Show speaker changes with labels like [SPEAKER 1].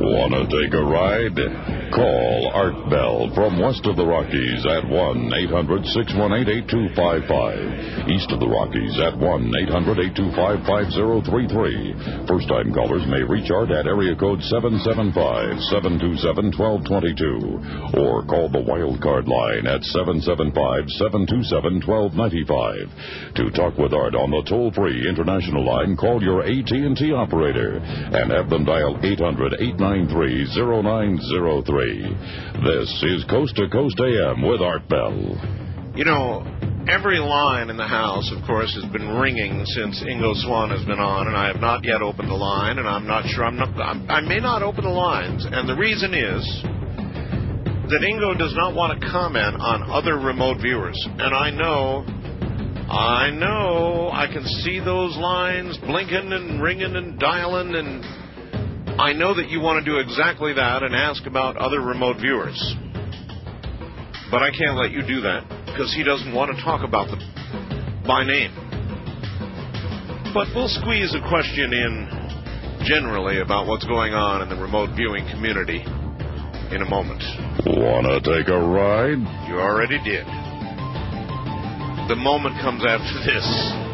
[SPEAKER 1] Wanna take a ride? Call Art Bell from west of the Rockies at 1-800-618-8255. East of the Rockies at 1-800-825-5033. First-time callers may reach Art at area code 775-727-1222. Or call the wildcard line at 775-727-1295. To talk with Art on the toll-free international line, call your AT&T operator and have them dial 800-893-0903. This is Coast to Coast AM with Art Bell.
[SPEAKER 2] You know, every line in the house, of course, has been ringing since Ingo Swann has been on, and I have not yet opened the line, and I'm not sure I may not open the lines, and the reason is that Ingo does not want to comment on other remote viewers, and I know, I can see those lines blinking and ringing and dialing, and I know that you want to do exactly that and ask about other remote viewers. But I can't let you do that because he doesn't want to talk about them by name. But we'll squeeze a question in generally about what's going on in the remote viewing community in a moment.
[SPEAKER 1] Wanna take a ride?
[SPEAKER 2] You already did. The moment comes after this.